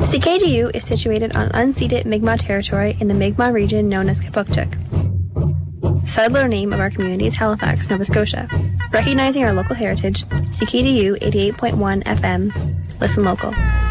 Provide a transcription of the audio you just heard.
CKDU is situated on unceded Mi'kmaq territory in the Mi'kmaq region known as Kipuktuk. Settler name of our community is Halifax, Nova Scotia. Recognizing our local heritage, CKDU 88.1 FM. Listen local.